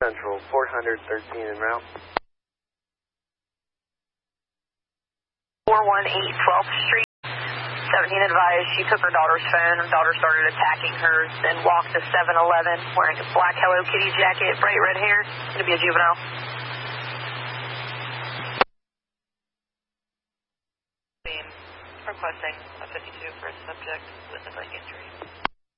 Central 413 en route. 418 12th Street. 17 advised she took her daughter's phone. Her daughter started attacking her, then walked to 7-Eleven wearing a black Hello Kitty jacket, bright red hair. Going to be a juvenile. Requesting a 52 for a subject with a brain injury.